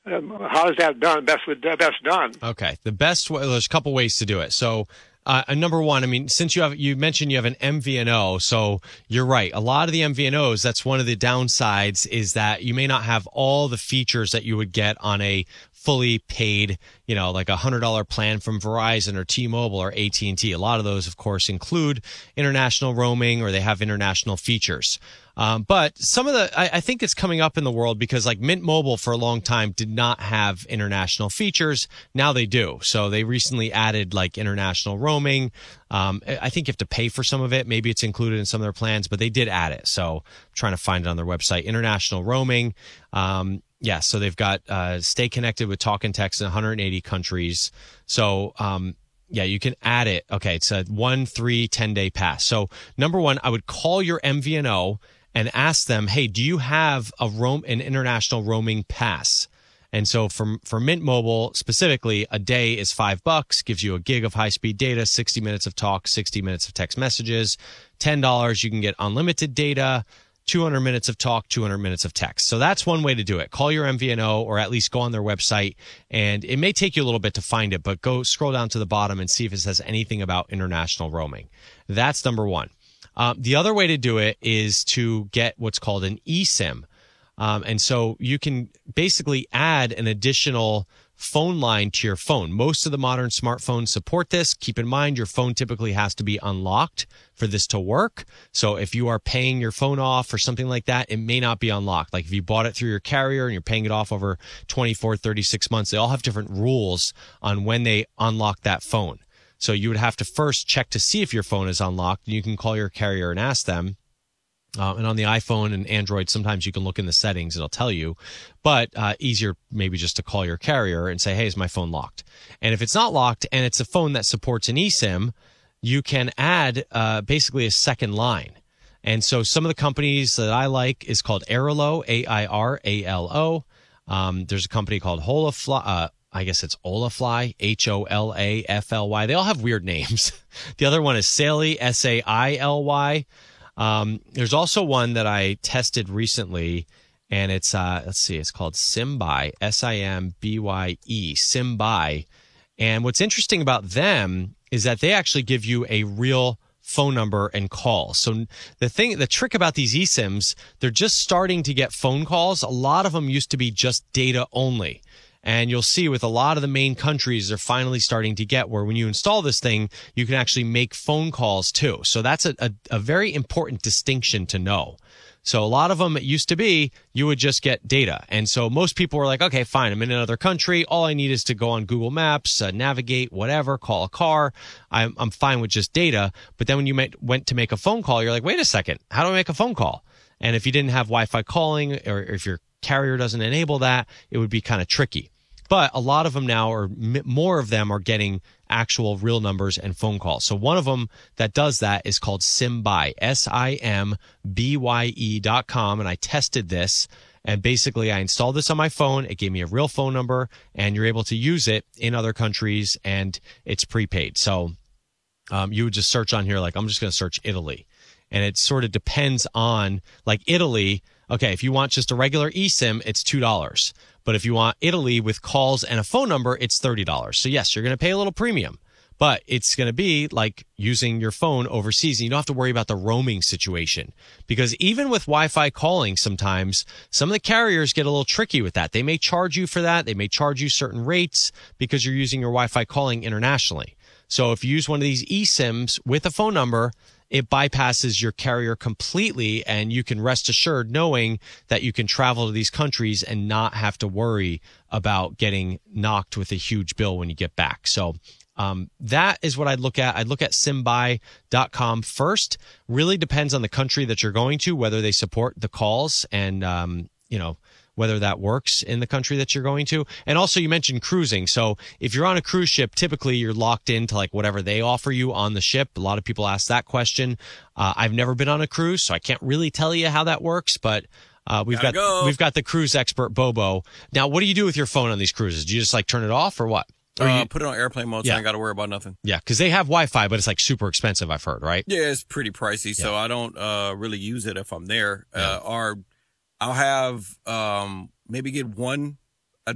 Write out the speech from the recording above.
How is that done? Best done. Okay. The best way, there's a couple ways to do it. So, number one, I mean, since you mentioned you have an MVNO, so you're right. A lot of the MVNOs, that's one of the downsides, is that you may not have all the features that you would get on a fully paid, like $100 plan from Verizon or T-Mobile or AT&T. A lot of those, of course, include international roaming, or they have international features. But some of I think it's coming up in the world because like Mint Mobile for a long time did not have international features. Now they do. So they recently added like international roaming. I think you have to pay for some of it. Maybe it's included in some of their plans, but they did add it. So I'm trying to find it on their website. International roaming. Yeah, so they've got stay connected with talk and text in 180 countries. So yeah, you can add it. Okay, it's a 10-day pass. So number one, I would call your MVNO and ask them, hey, do you have an international roaming pass? And so for Mint Mobile specifically, a day is $5, gives you a gig of high-speed data, 60 minutes of talk, 60 minutes of text messages. $10, you can get unlimited data, 200 minutes of talk, 200 minutes of text. So that's one way to do it. Call your MVNO or at least go on their website. And it may take you a little bit to find it, but go scroll down to the bottom and see if it says anything about international roaming. That's number one. The other way to do it is to get what's called an eSIM. And so you can basically add an additional phone line to your phone. Most of the modern smartphones support this. Keep in mind, your phone typically has to be unlocked for this to work. So if you are paying your phone off or something like that, it may not be unlocked. Like if you bought it through your carrier and you're paying it off over 24, 36 months, they all have different rules on when they unlock that phone. So you would have to first check to see if your phone is unlocked, and you can call your carrier and ask them. And on the iPhone and Android, sometimes you can look in the settings. It'll tell you. But easier maybe just to call your carrier and say, hey, is my phone locked? And if it's not locked and it's a phone that supports an eSIM, you can add basically a second line. And so some of the companies that I like is called Airalo, AIRALO. There's a company called Holafly. I guess it's Olafly, HOLAFLY. They all have weird names. The other one is Saily, SAILY. There's also one that I tested recently, and it's it's called Simbye, SIMBYE, Simbye. And what's interesting about them is that they actually give you a real phone number and call. So the trick about these eSIMs, they're just starting to get phone calls. A lot of them used to be just data only. And you'll see with a lot of the main countries, they're finally starting to get where when you install this thing, you can actually make phone calls too. So that's a very important distinction to know. So a lot of them, it used to be, you would just get data. And so most people were like, okay, fine, I'm in another country. All I need is to go on Google Maps, navigate, whatever, call a car. I'm fine with just data. But then when you went to make a phone call, you're like, wait a second, how do I make a phone call? And if you didn't have Wi-Fi calling, or if your carrier doesn't enable that, it would be kind of tricky. But a lot of them now, or more of them, are getting actual real numbers and phone calls. So one of them that does that is called Simbye, SIMBYE.com. And I tested this, and basically I installed this on my phone. It gave me a real phone number, and you're able to use it in other countries, and it's prepaid. So you would just search on here, like I'm just going to search Italy. And it sort of depends on, like Italy, okay, if you want just a regular eSIM, it's $2. But if you want Italy with calls and a phone number, it's $30. So yes, you're going to pay a little premium, but it's going to be like using your phone overseas, and you don't have to worry about the roaming situation. Because even with Wi-Fi calling, sometimes some of the carriers get a little tricky with that. They may charge you for that. They may charge you certain rates because you're using your Wi-Fi calling internationally. So if you use one of these eSIMs with a phone number, it bypasses your carrier completely, and you can rest assured knowing that you can travel to these countries and not have to worry about getting knocked with a huge bill when you get back. So that is what I'd look at. I'd look at Simbye.com first. Really depends on the country that you're going to, whether they support the calls and, whether that works in the country that you're going to. And also you mentioned cruising. So if you're on a cruise ship, typically you're locked into like whatever they offer you on the ship. A lot of people ask that question. I've never been on a cruise, so I can't really tell you how that works, but we've got the cruise expert Bobo. Now, what do you do with your phone on these cruises? Do you just like turn it off or what? Put it on airplane mode, so I ain't got to worry about nothing. Yeah, because they have Wi-Fi, but it's like super expensive, I've heard, right? Yeah, it's pretty pricey, so I don't really use it if I'm there. Or I'll have maybe get one